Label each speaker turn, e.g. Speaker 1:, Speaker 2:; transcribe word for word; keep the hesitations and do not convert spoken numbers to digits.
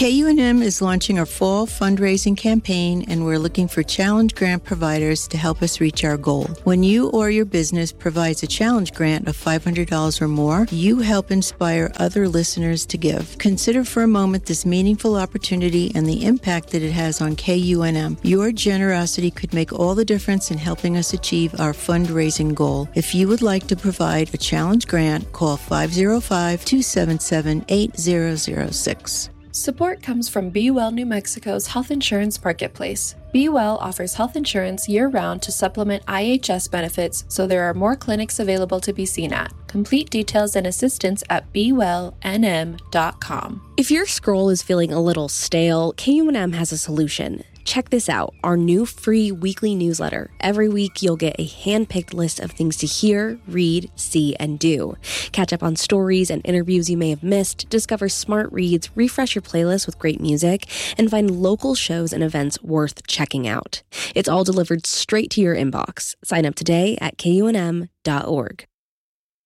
Speaker 1: K U N M is launching our fall fundraising campaign, and we're looking for challenge grant providers to help us reach our goal. When you or your business provides a challenge grant of five hundred dollars or more, you help inspire other listeners to give. Consider for a moment this meaningful opportunity and the impact that it has on K U N M. Your generosity could make all the difference in helping us achieve our fundraising goal. If you would like to provide a challenge grant, call five oh five, two seven seven, eight zero zero six.
Speaker 2: Support comes from Be Well New Mexico's Health Insurance Marketplace. Be Well offers health insurance year-round to supplement I H S benefits, so there are more clinics available to be seen at. Complete details and assistance at be well n m dot com.
Speaker 3: If your scroll is feeling a little stale, K U N M has a solution. Check this out, our new free weekly newsletter. Every week, you'll get a hand-picked list of things to hear, read, see, and do. Catch up on stories and interviews you may have missed, discover smart reads, refresh your playlist with great music, and find local shows and events worth checking out. It's all delivered straight to your inbox. Sign up today at K U N M dot org.